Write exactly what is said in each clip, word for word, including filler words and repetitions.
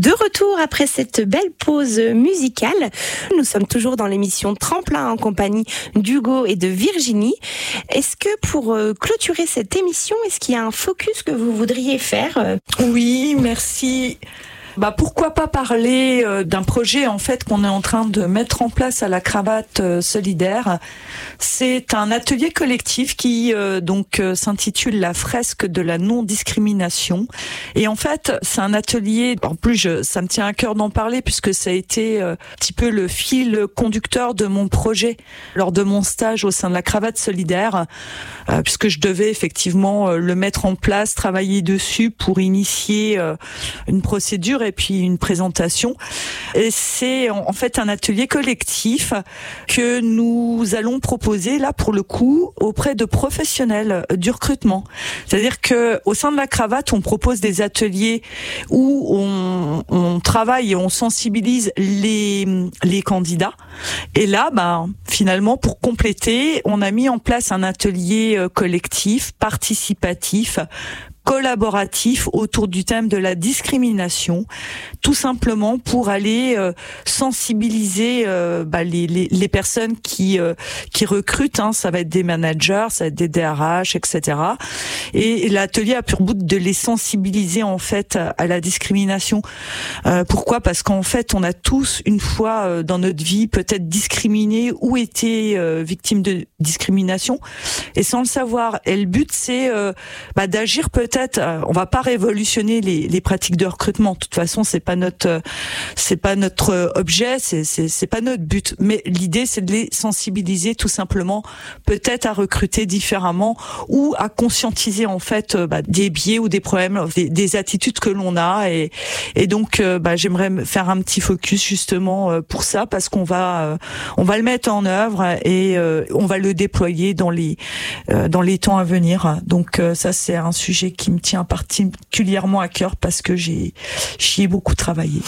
De retour après cette belle pause musicale, nous sommes toujours dans l'émission Tremplin en compagnie d'Hugo et de Virginie. Est-ce que pour clôturer cette émission, est-ce qu'il y a un focus que vous voudriez faire ? Oui, merci. Bah pourquoi pas parler euh, d'un projet en fait qu'on est en train de mettre en place à la Cravate euh, solidaire. C'est un atelier collectif qui euh, donc euh, s'intitule La fresque de la non-discrimination. Et en fait, c'est un atelier. En plus, je, ça me tient à cœur d'en parler puisque ça a été euh, un petit peu le fil conducteur de mon projet lors de mon stage au sein de la Cravate solidaire, euh, puisque je devais effectivement euh, le mettre en place, travailler dessus pour initier euh, une procédure et puis une présentation. Et c'est en fait un atelier collectif que nous allons proposer là pour le coup auprès de professionnels du recrutement. C'est-à-dire que au sein de la Cravate, on propose des ateliers où on, on travaille et on sensibilise les les candidats. Et là, ben finalement pour compléter, on a mis en place un atelier collectif, participatif, collaboratif autour du thème de la discrimination, tout simplement pour aller euh, sensibiliser euh, bah, les, les, les personnes qui euh, qui recrutent. Hein, ça va être des managers, ça va être des D R H, et cetera. Et, et l'atelier a pour but de les sensibiliser en fait à, à la discrimination. Euh, pourquoi ? Parce qu'en fait, on a tous une fois euh, dans notre vie peut-être discriminé ou été euh, victime de discrimination, et sans le savoir. Et le but, c'est euh, bah, d'agir peut-être. On va pas révolutionner les, les pratiques de recrutement. De toute façon, c'est pas notre, c'est pas notre objet, c'est, c'est, c'est pas notre but. Mais l'idée, c'est de les sensibiliser tout simplement, peut-être à recruter différemment ou à conscientiser en fait bah, des biais ou des problèmes, des, des attitudes que l'on a. Et, et donc, bah, j'aimerais faire un petit focus justement pour ça parce qu'on va, on va le mettre en œuvre et on va le déployer dans les, dans les temps à venir. Donc ça, c'est un sujet qui qui me tient particulièrement à cœur parce que j'ai j'y ai beaucoup travaillé.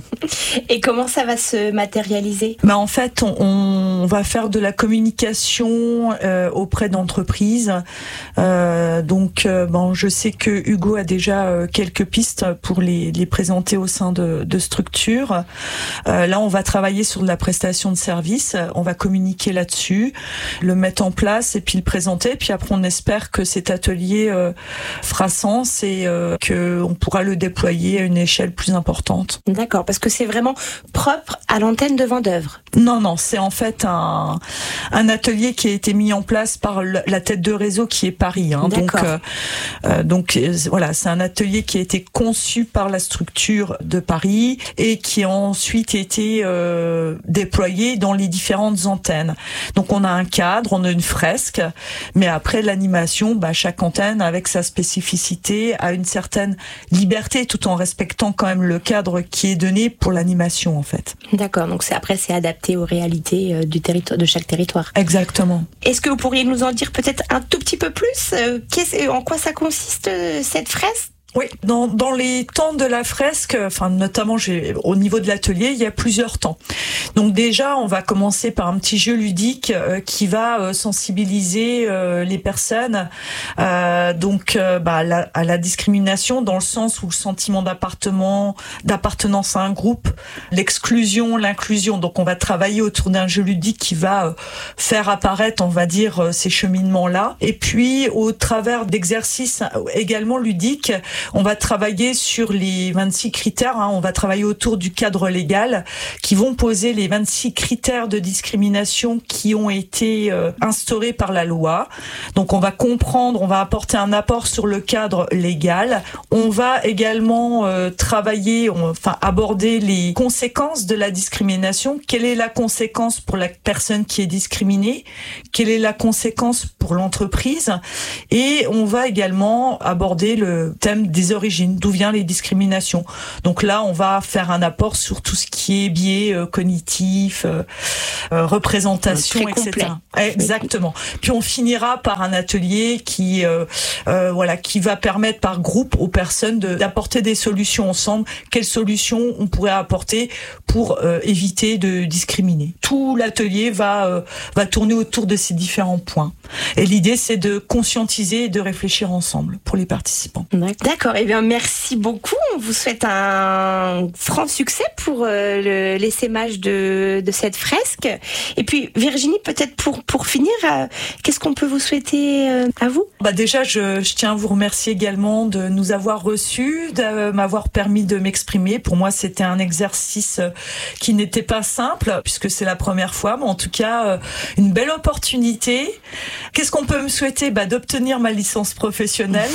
Et comment ça va se matérialiser ? Bah en fait, on, on va faire de la communication euh, auprès d'entreprises. Euh, donc, euh, bon, je sais que Hugo a déjà euh, quelques pistes pour les, les présenter au sein de, de structures. Euh, là, on va travailler sur de la prestation de services. On va communiquer là-dessus, le mettre en place et puis le présenter. Puis après, on espère que cet atelier euh, fera sens et euh, qu'on pourra le déployer à une échelle plus importante. D'accord, parce que c'est vraiment propre à l'antenne de Vendeuvre. Non, non, c'est en fait un, un atelier qui a été mis en place par la tête de réseau qui est Paris. Hein. Donc, euh, euh, donc euh, voilà, c'est un atelier qui a été conçu par la structure de Paris et qui a ensuite été euh, déployé dans les différentes antennes. Donc on a un cadre, on a une fresque, mais après l'animation, bah, chaque antenne avec sa spécificité a une certaine liberté tout en respectant quand même le cadre qui est donné pour l'animation en fait. D'accord, donc c'est, après c'est adapté aux réalités euh, du territoire, de chaque territoire. Exactement. Est-ce que vous pourriez nous en dire peut-être un tout petit peu plus ? euh, En quoi ça consiste euh, cette fresque ? Oui, dans, dans les temps de la fresque, enfin notamment j'ai, au niveau de l'atelier, il y a plusieurs temps. Donc déjà, on va commencer par un petit jeu ludique euh, qui va euh, sensibiliser euh, les personnes euh, donc euh, bah, à, la, à la discrimination dans le sens où le sentiment d'appartement, d'appartenance à un groupe, l'exclusion, l'inclusion. Donc on va travailler autour d'un jeu ludique qui va euh, faire apparaître, on va dire, euh, ces cheminements-là. Et puis au travers d'exercices également ludiques, on va travailler sur les vingt-six critères, hein, on va travailler autour du cadre légal qui vont poser les vingt-six critères de discrimination qui ont été euh, instaurés par la loi. Donc on va comprendre, on va apporter un apport sur le cadre légal. On va également euh, travailler, on, enfin aborder les conséquences de la discrimination. Quelle est la conséquence pour la personne qui est discriminée ? Quelle est la conséquence pour l'entreprise ? Et on va également aborder le thème des origines, d'où viennent les discriminations. Donc là, on va faire un apport sur tout ce qui est biais euh, cognitif, euh, euh, représentation, Très et cetera. complet. Exactement. Puis on finira par un atelier qui, euh, euh, voilà, qui va permettre par groupe aux personnes de, d'apporter des solutions ensemble. Quelles solutions on pourrait apporter pour euh, éviter de discriminer. Tout l'atelier va euh, va tourner autour de ces différents points. Et l'idée, c'est de conscientiser et de réfléchir ensemble pour les participants. D'accord. D'accord, eh bien merci beaucoup. On vous souhaite un franc succès pour euh, le, l'essaimage de, de cette fresque. Et puis Virginie, peut-être pour, pour finir, euh, qu'est-ce qu'on peut vous souhaiter euh, à vous ? Bah déjà, je, je tiens à vous remercier également de nous avoir reçus, de m'avoir permis de m'exprimer. Pour moi, c'était un exercice qui n'était pas simple, puisque c'est la première fois, mais en tout cas, une belle opportunité. Qu'est-ce qu'on peut me souhaiter ? Bah, d'obtenir ma licence professionnelle.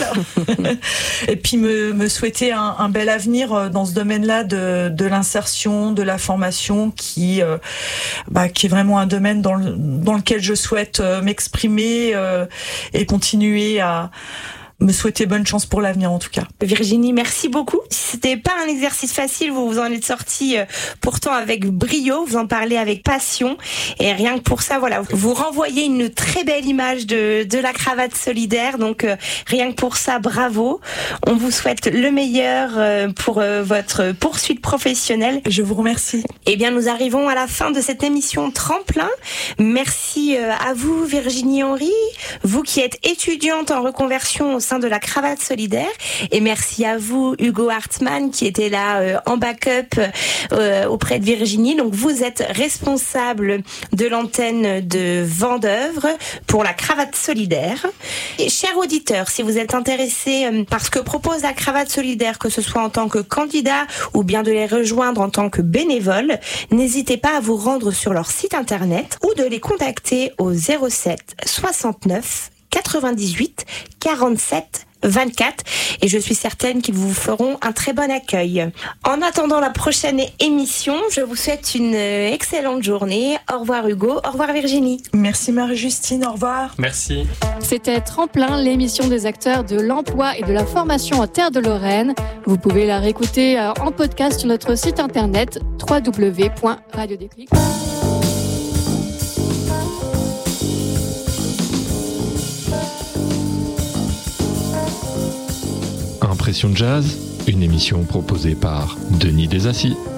Et puis me, me souhaiter un, un bel avenir dans ce domaine-là de, de l'insertion, de la formation, qui, euh, bah, qui est vraiment un domaine dans, le, dans lequel je souhaite euh, m'exprimer euh, et continuer à me souhaiter bonne chance pour l'avenir en tout cas. Virginie, merci beaucoup. C'était pas un exercice facile, vous vous en êtes sortie euh, pourtant avec brio, vous en parlez avec passion et rien que pour ça, voilà, vous renvoyez une très belle image de, de la cravate solidaire, donc euh, rien que pour ça, bravo. On vous souhaite le meilleur euh, pour euh, votre poursuite professionnelle. Je vous remercie. Eh bien, nous arrivons à la fin de cette émission Tremplin. Merci euh, à vous Virginie Henry, vous qui êtes étudiante en reconversion au sein de la cravate solidaire, et merci à vous Hugo Hartmann qui était là euh, en backup euh, auprès de Virginie. Donc vous êtes responsable de l'antenne de Vendeuvre pour la cravate solidaire. Et chers auditeurs, si vous êtes intéressés euh, par ce que propose la cravate solidaire, que ce soit en tant que candidat ou bien de les rejoindre en tant que bénévole, n'hésitez pas à vous rendre sur leur site internet ou de les contacter au zéro sept soixante-neuf quatre-vingt-dix-huit quarante-sept vingt-quatre et je suis certaine qu'ils vous feront un très bon accueil. En attendant la prochaine émission, je vous souhaite une excellente journée. Au revoir Hugo, au revoir Virginie. Merci Marie-Justine, au revoir. Merci. C'était Tremplin, l'émission des acteurs de l'emploi et de la formation en Terre de Lorraine. Vous pouvez la réécouter en podcast sur notre site internet w w w point radio déclic point com. Impression Jazz, une émission proposée par Denis Desassis.